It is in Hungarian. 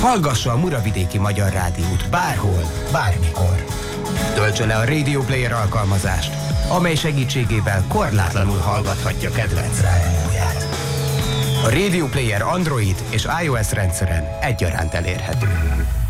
Hallgassa a Muravidéki Magyar Rádiót bárhol, bármikor. Töltse le a Radio Player alkalmazást, amely segítségével korlátlanul hallgathatja kedvenc rádióját. A Radio Player Android és iOS rendszeren egyaránt elérhető.